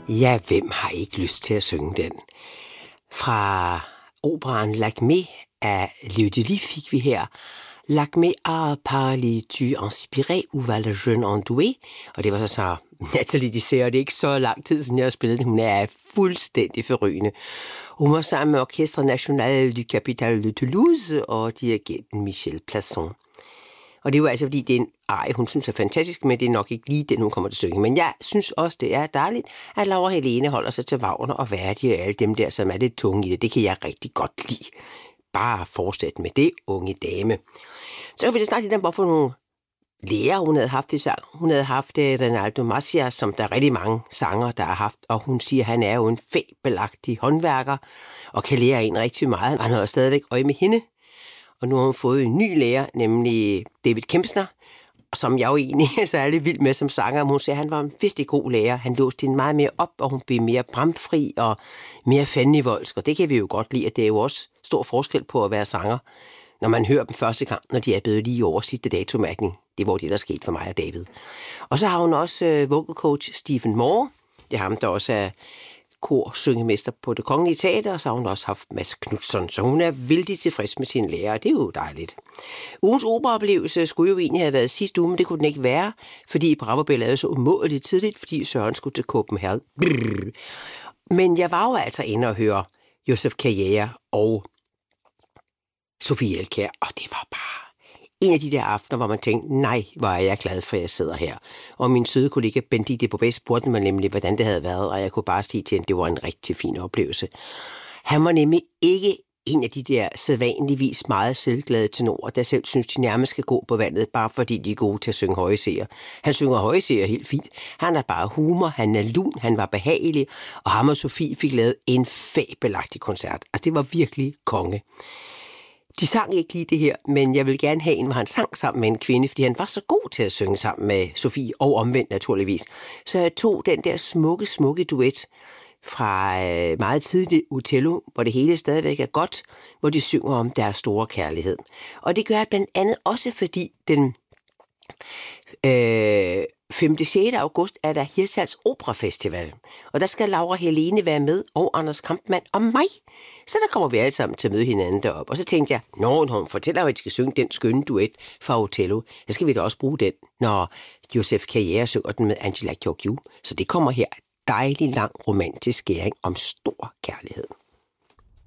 Ja, hvem har ikke lyst til at synge den? Fra operaen Lakmé af Léo Delibes fik vi her Lakmé a parlé tu inspiré ou va le jeune endoué? Og det var så Nathalie Dessert, og det er ikke så lang tid siden, jeg har spillet den. Hun er fuldstændig forrygende. Hun var sammen med Orchestre National du Capital de Toulouse og dirigenten Michel Plasson. Og det er jo altså, fordi det er en hun synes er fantastisk, men det er nok ikke lige den, hun kommer til at synge. Men jeg synes også, det er dejligt, at Laura Helene holder sig til Wagner og Verdi og alle dem der, som er lidt tunge i det. Det kan jeg rigtig godt lide. Bare fortsæt med det, unge dame. Så kan vi da snakke lidt om, hvorfor nogle lærer hun havde haft i sang. Hun havde haft Rinaldo Macias, som der er rigtig mange sanger, der har haft, og hun siger, at han er jo en fabelagtig håndværker og kan lære en rigtig meget. Han har stadigvæk øje med hende. Og nu har hun fået en ny lærer, nemlig David Kempsner, som jeg jo egentlig er særlig vild med som sanger. Hun siger, at han var en virkelig god lærer. Han låste hende meget mere op, og hun blev mere bramfri og mere fandenivoldsk. Og det kan vi jo godt lide, at det er jo også stor forskel på at være sanger, når man hører dem første gang, når de er blevet lige over sidste datomærkning. Det var det, der skete for mig og David. Og så har hun også vocal coach Stephen Moore. Det er ham, der også er korsyngemester på Det Kongelige Teater, og så har hun også haft Mads Knudsen, så hun er vældig tilfreds med sine lærer, og det er jo dejligt. Ugens operaoplevelse skulle jo egentlig have været sidste uge, men det kunne den ikke være, fordi Bravo blev lavet så umådeligt tidligt, fordi Søren skulle til Copenhagen. Men jeg var jo altså inde og høre Joseph Carrière og Sofie Elkjær, og det var bare en af de der aftener, hvor man tænkte, nej, hvor er jeg glad for, at jeg sidder her. Og min søde kollega Benedikte Bové spurgte mig nemlig, hvordan det havde været, og jeg kunne bare sige til hende, at det var en rigtig fin oplevelse. Han var nemlig ikke en af de der sædvanligvis meget selvglade tenorer, der selv synes, de nærmest skal gå på vandet, bare fordi de er gode til at synge høje seer. Han synger høje seer helt fint. Han er bare humor, han er lun, han var behagelig, og ham og Sofie fik lavet en fabelagtig koncert. Altså, det var virkelig konge. De sang ikke lige det her, men jeg vil gerne have en, hvor han sang sammen med en kvinde, fordi han var så god til at synge sammen med Sofie, og omvendt naturligvis. Så jeg tog den der smukke duet fra meget tidligt Otello, hvor det hele stadigvæk er godt, hvor de synger om deres store kærlighed. Og det gør jeg blandt andet også, fordi den 5. 6. august er der Hirtshals Operafestival, og der skal Laura Helene være med, og Anders Kampmann og mig. Så der kommer vi alle sammen til at møde hinanden deroppe. Og så tænkte jeg, når hun fortæller, at vi skal synge den skønne duet fra Otello, så skal vi da også bruge den, når Joseph Carrière synger den med Angela Kjokju. Så det kommer her. Dejlig lang romantisk skæring om stor kærlighed.